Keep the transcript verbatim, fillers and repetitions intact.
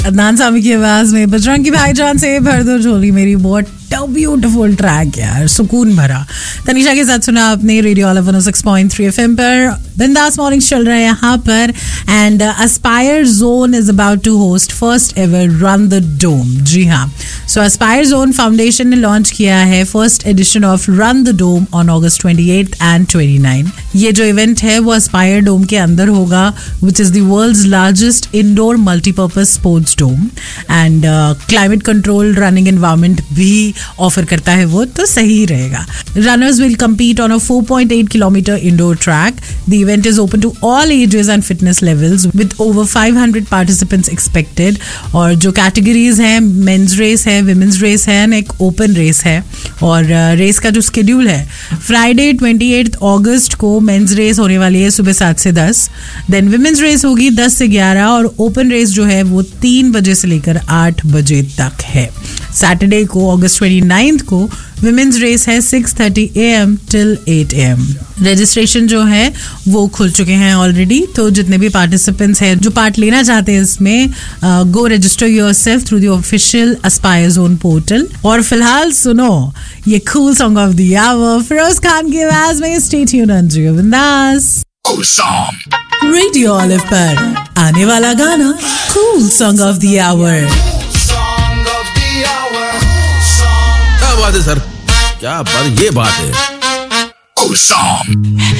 अदनान सामी की आवाज में बजरंगी भाईजान से भर दो झोली मेरी, बहुत ब्यूटीफुल ट्रैक यार, सुकून भरा। तनीषा के साथ सुना आपने रेडियो ऑल वन ओ सिक्स पॉइंट थ्री एफएम पर। बिंदास मॉर्निंग्स चल रहा है यहाँ पर and Aspire zone is about to host first ever run the डोम। जी हाँ, सो एस्पायर जोन फाउंडेशन ने लॉन्च किया है first edition of run the dome on August twenty eight and twenty nine. ये जो इवेंट है वो एस्पायर डोम के अंदर होगा, which is the world's largest indoor multipurpose sports dome and climate control running environment भी ऑफर करता है वो, तो सही रहेगा। Runners will compete on a four point eight kilometer indoor track. The event is open to all ages and fitness levels with over five hundred participants expected. और जो categories हैं, मेंस रेस है, विमेंस रेस है, एक open race है। और race uh, का जो स्केड्यूल है, फ्राइडे ट्वेंटी एट अगस्त को मेंस रेस होने वाली है सुबह सात से दस, देन विमेंस रेस होगी दस से ग्यारह और ओपन रेस जो है वो तीन बजे से लेकर आठ बजे तक है। सैटरडे को अगस्त ट्वेंटी नाइन्थ को विमेंस रेस है six thirty A M till eight A M. Registration जो है वो खुल चुके हैं ऑलरेडी, तो जितने भी पार्टिसिपेंट्स हैं जो पार्ट लेना चाहते हैं इसमें, गो register yourself through the official Aspire zone portal. और फिलहाल सुनो ये cool song of the our Firoz Khan की आवाज में, स्टे ट्यून्ड ऑन जियो बिंदास। रेडियो ऑलिव पर आने वाला गाना cool song of the our. क्या बात है सर, क्या बात, ये बात है।